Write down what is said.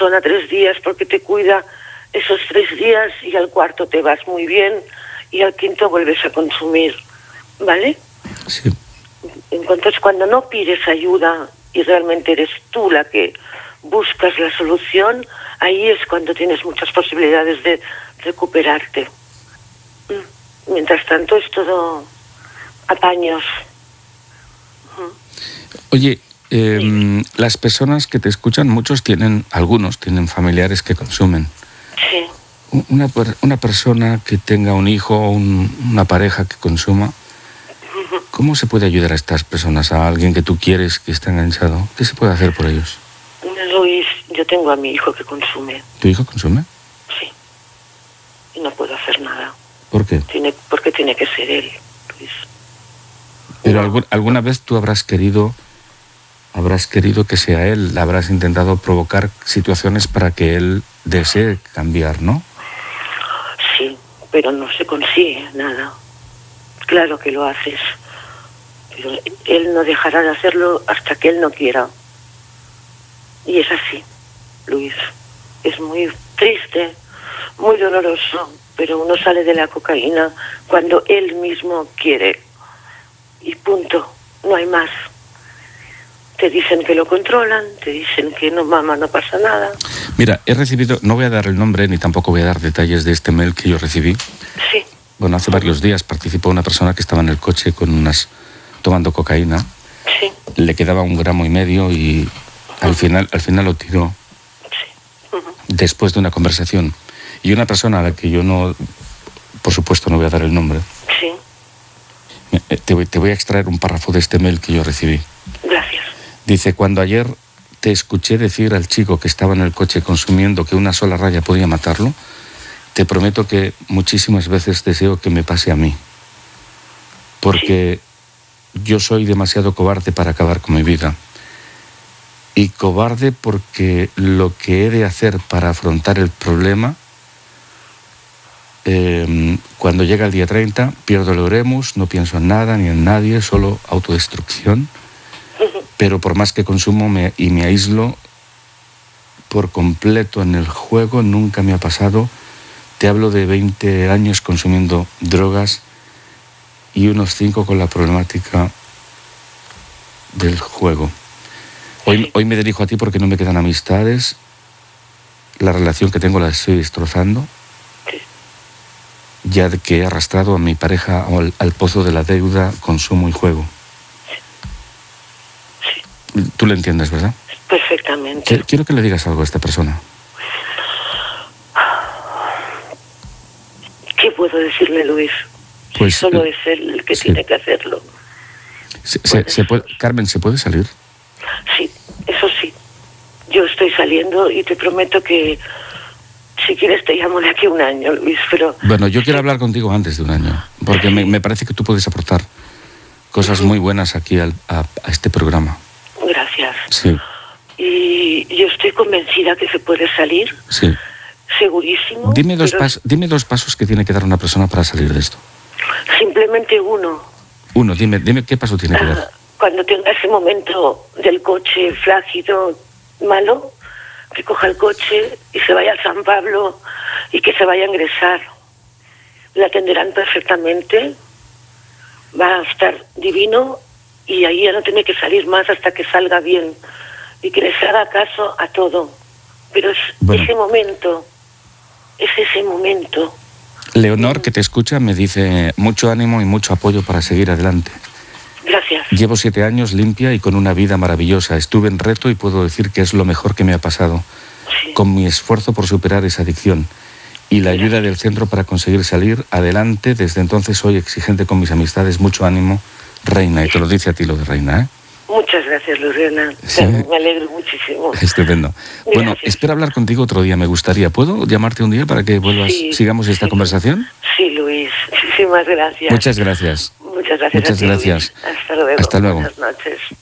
tona 3 días porque te cuida esos 3 días y al cuarto te vas muy bien y al quinto vuelves a consumir, ¿vale? Sí. Entonces, cuando no pides ayuda y realmente eres tú la que buscas la solución, ahí es cuando tienes muchas posibilidades de recuperarte. Mientras tanto, es todo apaños. Oye, las personas que te escuchan, algunos tienen familiares que consumen. Sí. Una persona que tenga un hijo o una pareja que consuma, ¿cómo se puede ayudar a estas personas? A alguien que tú quieres que está enganchado, ¿qué se puede hacer por ellos? Luis, yo tengo a mi hijo que consume. ¿Tu hijo consume? Sí. Y no puedo hacer nada. ¿Por qué? Porque tiene que ser él, Luis. Pero alguna vez tú habrás querido que sea él, habrás intentado provocar situaciones para que él desee cambiar, ¿no? Sí, pero no se consigue nada. Claro que lo haces, pero él no dejará de hacerlo hasta que él no quiera. Y es así, Luis. Es muy triste, muy doloroso, pero uno sale de la cocaína cuando él mismo quiere. Y punto, no hay más. Te dicen que lo controlan, te dicen que no, mamá, no pasa nada. Mira, he recibido, no voy a dar el nombre ni tampoco voy a dar detalles de este mail que yo recibí. Sí. Bueno, hace varios días participó una persona que estaba en el coche tomando cocaína. Sí. Le quedaba 1,5 gramos y al final lo tiró. Sí. Después de una conversación. Y una persona a la que yo no, por supuesto no voy a dar el nombre. Sí. Te voy a extraer un párrafo de este mail que yo recibí. Gracias. Dice, cuando ayer te escuché decir al chico que estaba en el coche consumiendo que una sola raya podía matarlo, te prometo que muchísimas veces deseo que me pase a mí. Porque yo soy demasiado cobarde para acabar con mi vida. Y cobarde porque lo que he de hacer para afrontar el problema, cuando llega el día 30, pierdo el Oremus, no pienso en nada ni en nadie, solo autodestrucción. Pero por más que consumo y me aíslo por completo en el juego, nunca me ha pasado. Te hablo de 20 años consumiendo drogas y unos 5 con la problemática del juego. Hoy me dirijo a ti porque no me quedan amistades. La relación que tengo la estoy destrozando. Ya que he arrastrado a mi pareja al pozo de la deuda, consumo y juego. Tú lo entiendes, ¿verdad? Perfectamente. Quiero que le digas algo a esta persona. ¿Qué puedo decirle, Luis? Pues, solo es él el que tiene que hacerlo. Carmen, ¿se puede salir? Sí, eso sí. Yo estoy saliendo y te prometo que si quieres te llamo de aquí a 1 año, Luis, pero... Bueno, yo quiero hablar contigo antes de 1 año, porque me parece que tú puedes aportar cosas muy buenas aquí a este programa. Gracias. Sí. Y yo estoy convencida que se puede salir. Sí. Segurísimo. Dime dos pasos que tiene que dar una persona para salir de esto. Simplemente uno. Dime qué paso tiene que dar. Cuando tenga ese momento del coche flácido, malo, que coja el coche y se vaya a San Pablo y que se vaya a ingresar. La atenderán perfectamente, va a estar divino y ahí ya no tiene que salir más hasta que salga bien y que les haga caso a todo. Pero es ese momento, es ese momento. Leonor, que te escucha, me dice mucho ánimo y mucho apoyo para seguir adelante. Gracias. Llevo 7 años limpia y con una vida maravillosa. Estuve en reto y puedo decir que es lo mejor que me ha pasado. Sí. Con mi esfuerzo por superar esa adicción y la ayuda del centro para conseguir salir adelante, desde entonces soy exigente con mis amistades. Mucho ánimo, Reina. Y te lo dice a ti lo de Reina, ¿eh? Muchas gracias, Lorena. Sí. Me alegro muchísimo. Estupendo. Gracias. Bueno, espero hablar contigo otro día, me gustaría. ¿Puedo llamarte un día para que sigamos esta conversación? Sí, Luis. Muchísimas gracias. Muchas gracias. Muchas gracias. Muchas gracias. Hasta luego. Hasta luego. Buenas noches.